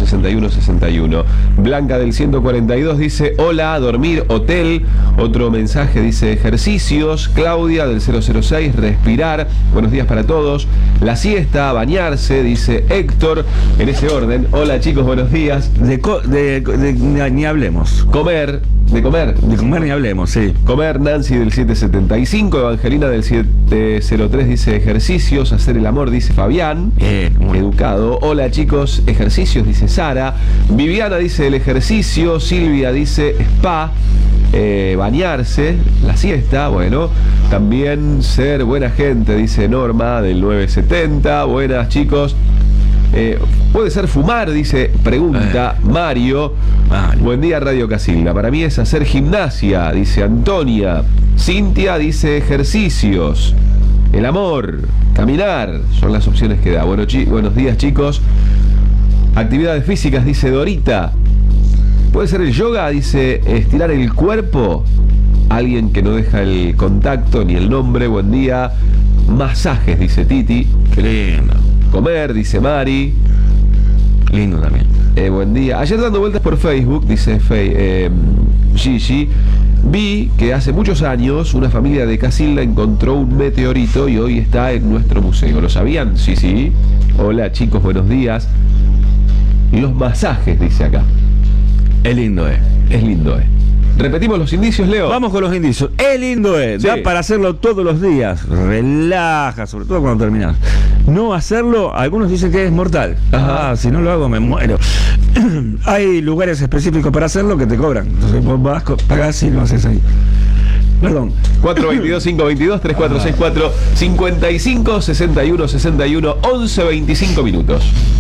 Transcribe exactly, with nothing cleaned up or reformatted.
sesenta y uno sesenta y uno. Blanca del ciento cuarenta y dos dice: hola, dormir, hotel. Otro mensaje dice: ejercicios. Claudia del cero cero seis, respirar. Buenos días para todos. La siesta, bañarse, dice Héctor. En ese orden: hola chicos, buenos días. De, co de, de, de ni hablemos. Comer, de comer. De comer ni hablemos, sí. Comer. Nancy del siete setenta y cinco. Evangelina del siete cero tres dice: ejercicios. Hacer el amor, dice Fabián. Eh, Educado. Hola chicos, ejercicios, dice Sara. Viviana dice: el ejercicio. Silvia dice: spa. Eh, bañarse, la siesta. Bueno, también ser buena gente, dice Norma del nueve setenta. Buenas chicos. Eh, puede ser fumar, dice, pregunta eh. Mario. Mario. Buen día, Radio Casilda. Para mí es hacer gimnasia, dice Antonia. Cintia dice: ejercicios. El amor, caminar, son las opciones que da. Bueno, chi buenos días chicos. Actividades físicas, dice Dorita. Puede ser el yoga, dice estirar el cuerpo. Alguien que no deja el contacto ni el nombre. Buen día. Masajes, dice Titi. Qué lindo. Comer, dice Mari. Lindo también. Eh, buen día. Ayer dando vueltas por Facebook, dice Fey, eh, Gigi, vi que hace muchos años una familia de Casilda encontró un meteorito y hoy está en nuestro museo. ¿Lo sabían? Sí, sí. Hola chicos, buenos días. Los masajes, dice acá. Es lindo, eh. Es lindo, eh. Repetimos los indicios, Leo. Vamos con los indicios. Es lindo, eh. Sí. Da para hacerlo todos los días. Relaja, sobre todo cuando terminas. No hacerlo, algunos dicen que es mortal. Ajá. Ah, si no lo hago me muero. Hay lugares específicos para hacerlo que te cobran. Entonces vos vas, pagás y lo haces ahí. Perdón. cuatro dos dos, cinco dos dos, tres cuatro seis cuatro, cinco cinco, sesenta y uno sesenta y uno, once veinticinco minutos.